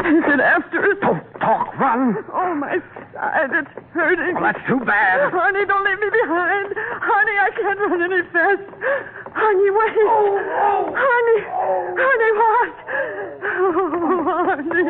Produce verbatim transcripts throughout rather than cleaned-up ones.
Is it after us? Don't talk. Run. Oh, my side. It's hurting. Well, that's too bad. Honey, don't leave me behind. Honey, I can't run any fast. Honey, wait. Oh, oh. Honey. Oh. Honey, what? Oh, honey.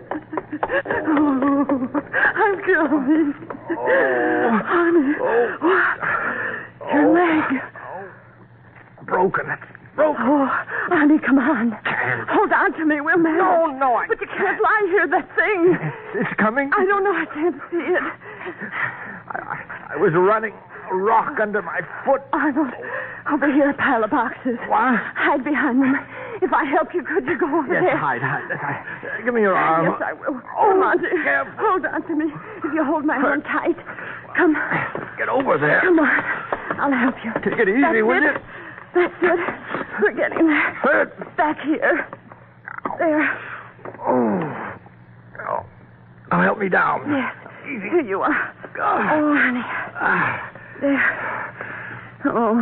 Oh, I'm coming. Oh. Honey. Oh. What? Your Oh. leg. Oh. Broken. It's broken. Oh, honey, come on. Can't. Hold on to me. We'll manage. No, no, I But you can't can't. lie here. That thing. It's coming. I don't know. I can't see it. I, I, I was running. A rock under my foot. Arnold, over here, a pile of boxes. What? Hide behind them. If I help you, could you go over Yes, there? hide, hide. hide. Give me your arm. Yes, I will. Oh, Come on, dear. careful. Hold on to me. If you hold my hand tight. Come. Get over there. Come on. I'll help you. Take it easy, That's will it. you? That's it. We're getting there. Hurt. Back here. There. Oh. Oh. Now help me down. Yes. Easy. Here you are. Ah. Oh, honey. Ah. There. Oh.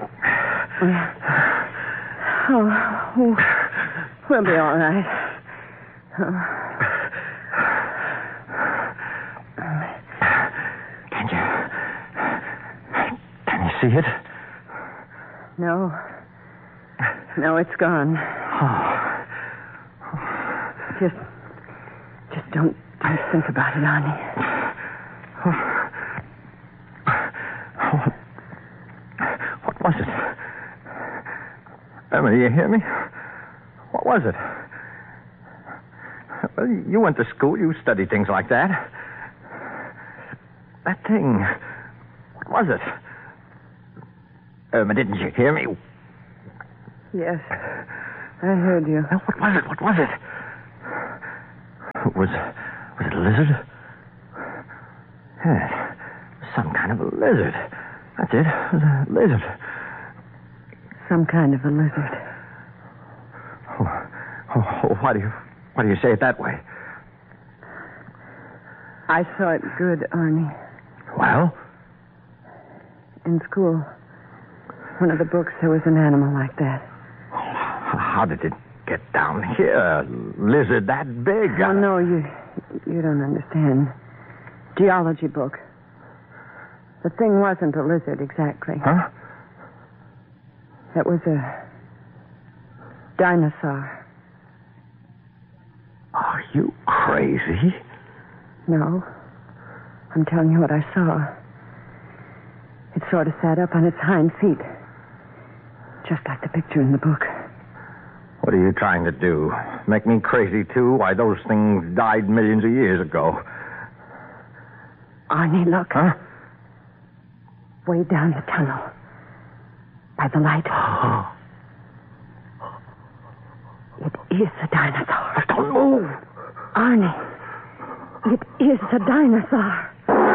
Oh. Oh. We'll be all right. Oh. Can you... Can you see it? No. No, it's gone. Oh. Just... Just don't, don't think about it, honey. What was it? Emma, do you hear me? What was it? Well, you went to school. You studied things like that. That thing. What was it? Irma, didn't you hear me? Yes. I heard you. Well, what was it? What was it? Was, was it a lizard? Yes. Some kind of a lizard. That's it. It was a lizard. Some kind of a lizard. Oh, oh, oh, why do you why do you say it that way? I saw it good, Arnie. Well? In school. One of the books, there was an animal like that. How did it get down here? A lizard that big? Oh, no, you you don't understand. Geology book. The thing wasn't a lizard exactly. Huh? It was a dinosaur. Are you crazy? No. I'm telling you what I saw. It sort of sat up on its hind feet. Just like the picture in the book. What are you trying to do? Make me crazy, too? Why, those things died millions of years ago. Arnie, look. Huh? Way down the tunnel. By the light. It is a dinosaur. Don't move. Arnie, it is a dinosaur.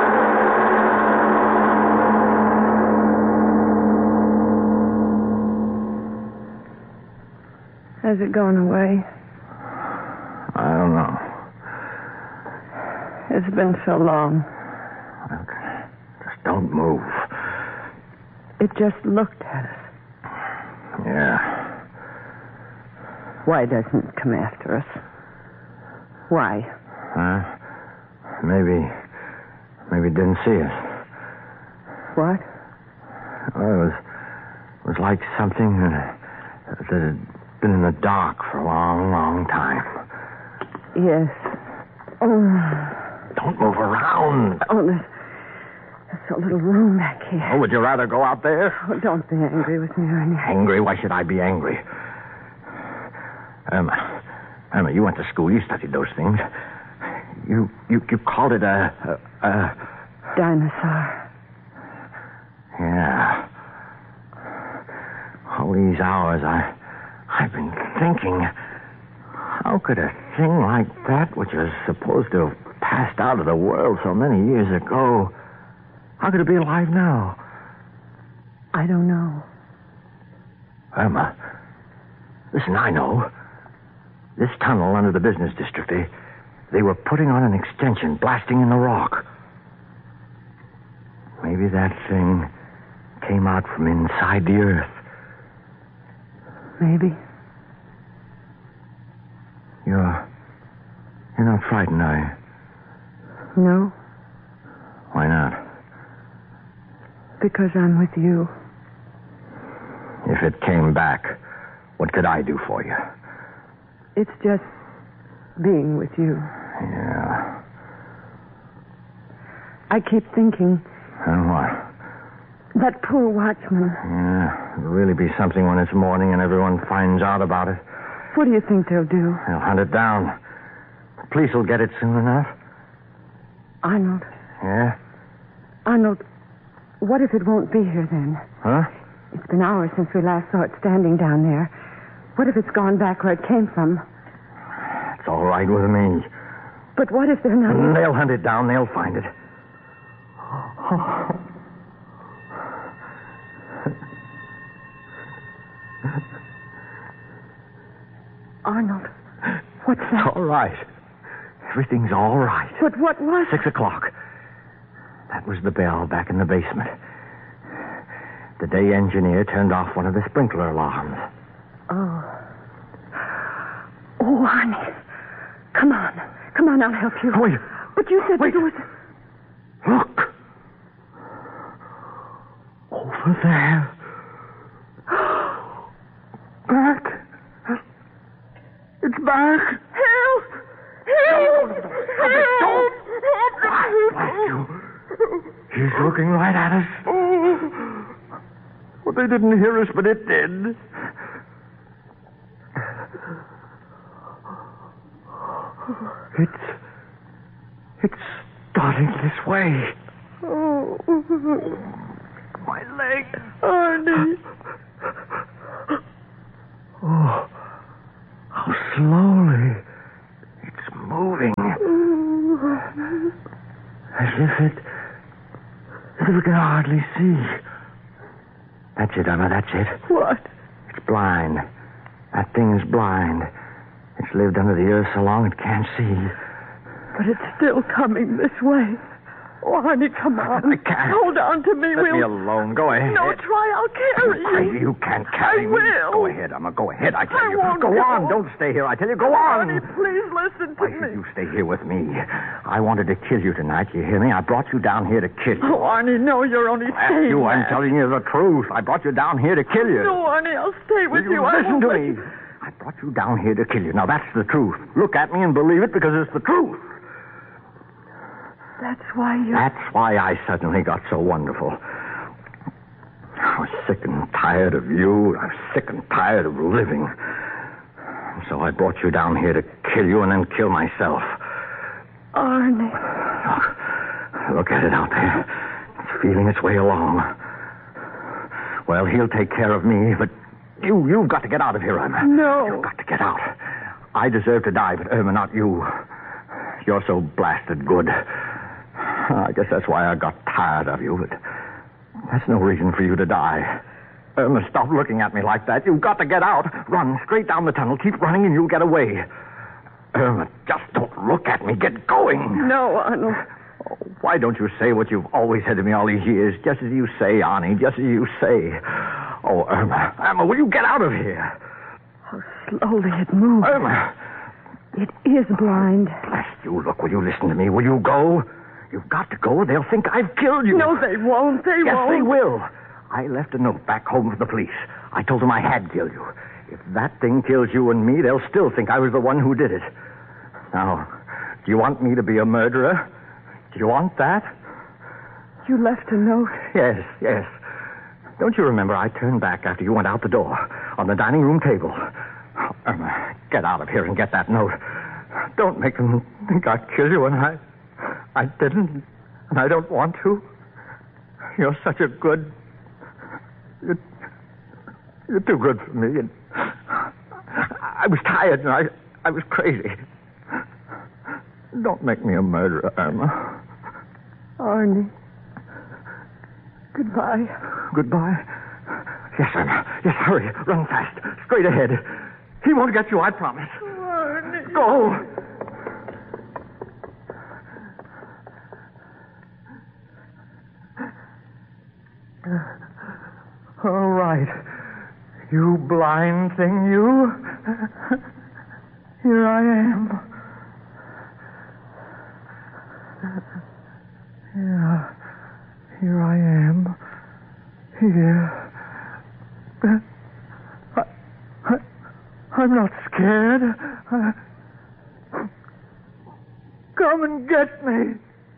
Has it gone away? I don't know. It's been so long. Okay. Just don't move. It just looked at us. Yeah. Why doesn't it come after us? Why? Huh? Maybe... Maybe it didn't see us. What? Well, it was... It was like something that, that had been in the dark for a long, long time. Yes. Oh, Don't move around. oh there's, there's a little room back here. Oh, would you rather go out there? Oh, don't be angry with me, Ernie. Angry? Why should I be angry? Emma, Emma, you went to school. You studied those things. You you, you called it a, a, a... Dinosaur. Yeah. All these hours, I, I've been thinking, how could a thing like that, which was supposed to have passed out of the world so many years ago, how could it be alive now? I don't know. Emma, listen, I know. This tunnel under the business district, they, they were putting on an extension, blasting in the rock. Maybe that thing came out from inside the earth. Maybe. You're... You're not frightened, are you? No, Why not? because I'm with you. If it came back, what could I do for you? It's just being with you. Yeah. I keep thinking, And what? that poor watchman. Yeah, it'll really be something when it's morning and everyone finds out about it. What do you think they'll do? They'll hunt it down. The police will get it soon enough. Arnold, Yeah? Arnold, what if it won't be here then? Huh? It's been hours since we last saw it standing down there. What if it's gone back where it came from? It's all right with me. But what if they're not... And they'll hunt it down. They'll find it. Arnold, what's It's that? all right. Everything's all right. But what was... Six o'clock. That was the bell back in the basement. The day engineer turned off one of the sprinkler alarms. Oh. Oh, Arnie. Come on. Come on, I'll help you. Wait. But you said Wait. there was... Look. Over there. Back. It's back. Help! Help! Don't. Don't. Blast you. He's looking right at us. Well, they didn't hear us, but it did. It's... It's starting this way. Oh. My leg. Arnie. Oh, how slowly it's moving. As if it... As if we can hardly see. That's it, Emma, that's it. What? It's blind. That thing's blind. It's lived under the earth so long it can't see. But it's still coming this way. Oh, honey, come on. I can't. Hold on to me. Let we'll... me alone. Go ahead. No, try. I'll carry You're crazy. you. You can't carry I me. will. Go ahead, Emma. Go ahead. I tell I you. won't go go. on. Don't stay here. I tell you. Go on. Honey, please listen to Why me. should you stay here with me? I wanted to kill you tonight. You hear me? I brought you down here to kill you. Oh, Arnie, no, you're only Ask saying you, I'm that. telling you the truth. I brought you down here to kill you. No, Arnie, I'll stay with Will you. you I listen won't to let me. you- I brought you down here to kill you. Now, that's the truth. Look at me and believe it because it's the truth. That's why you... That's why I suddenly got so wonderful. I was sick and tired of you. I was sick and tired of living. And so I brought you down here to kill you and then kill myself. Arnie. Look, look at it out there. It's feeling its way along. Well, he'll take care of me, but you, you've got to get out of here, Irma. No. You've got to get out. I deserve to die, but Irma, not you. You're so blasted good. I guess that's why I got tired of you, but that's no reason for you to die. Irma, stop looking at me like that. You've got to get out. Run straight down the tunnel. Keep running and you'll get away. Irma, just don't look at me. Get going. No, Arnold. Oh, why don't you say what you've always said to me all these years? Just as you say, Arnie, just as you say. Oh, Irma, Irma, will you get out of here? How slowly it moves. Irma. It is blind. Bless you. Look, will you listen to me? Will you go? You've got to go. They'll think I've killed you. No, they won't. They yes, won't. they will. I left a note back home for the police. I told them I had killed you. If that thing kills you and me, they'll still think I was the one who did it. Now, do you want me to be a murderer? Do you want that? You left a note. Yes, yes. Don't you remember I turned back after you went out the door on the dining room table? Oh, Irma, get out of here and get that note. Don't make them think I killed you, and I... I didn't, and I don't want to. You're such a good... You're, you're too good for me, and I was tired, and I, I was crazy. Don't make me a murderer, Irma. Arnie. Goodbye. Goodbye? Yes, Irma. Yes, hurry. Run fast. Straight ahead. He won't get you, I promise. Arnie. Go. All right. You blind thing, you. Here I am. Here. I, I, I'm not scared. I, come and get me.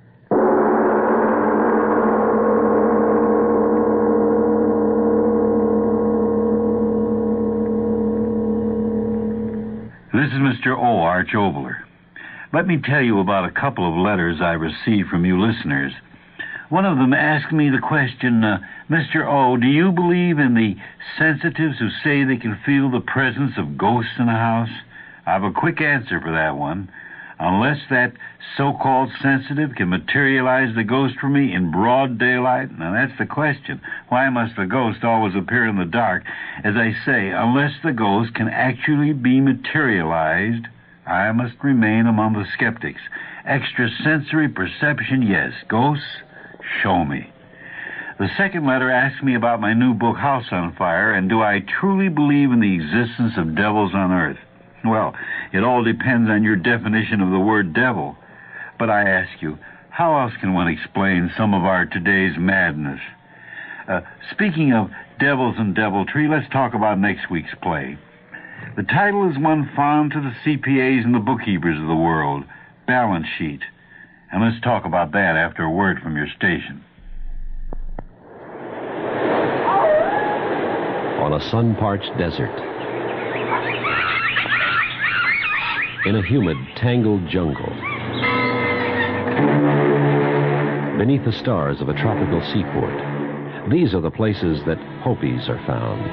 This is Mister O. Arch Obler. Let me tell you about a couple of letters I received from you listeners. One of them asked me the question, uh, Mister O, do you believe in the sensitives who say they can feel the presence of ghosts in a house? I have a quick answer for that one. Unless that so-called sensitive can materialize the ghost for me in broad daylight, now that's the question. Why must the ghost always appear in the dark? As I say, unless the ghost can actually be materialized, I must remain among the skeptics. Extrasensory perception, yes. Ghosts, show me. The second letter asked me about my new book, House on Fire, and do I truly believe in the existence of devils on earth? Well, it all depends on your definition of the word devil. But I ask you, how else can one explain some of our today's madness? Uh, speaking of devils and deviltry, let's talk about next week's play. The title is one found to the C P As and the bookkeepers of the world, Balance Sheet. And let's talk about that after a word from your station. On a sun-parched desert, in a humid, tangled jungle, beneath the stars of a tropical seaport, these are the places that Hopis are found.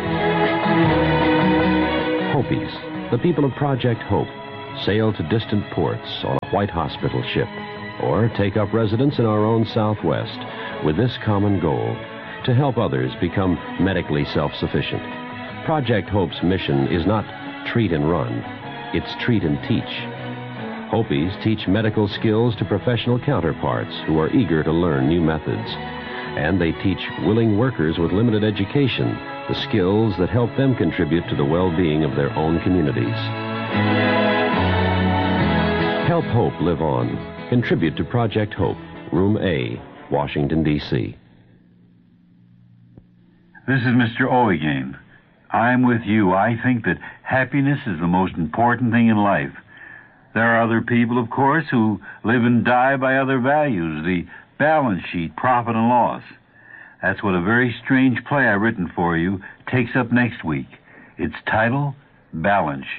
Hopis, the people of Project Hope, sail to distant ports on a white hospital ship, or take up residence in our own Southwest with this common goal, to help others become medically self-sufficient. Project Hope's mission is not treat and run, it's treat and teach. Hopis teach medical skills to professional counterparts who are eager to learn new methods. And they teach willing workers with limited education the skills that help them contribute to the well-being of their own communities. Help Hope live on. Contribute to Project Hope, Room A, Washington, D C This is Mister O again. I'm with you. I think that happiness is the most important thing in life. There are other people, of course, who live and die by other values, the balance sheet, profit and loss. That's what a very strange play I've written for you takes up next week. Its title, Balance Sheet.